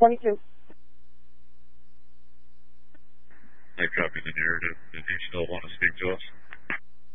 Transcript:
22. I copy the narrative. Did you still want to speak to us?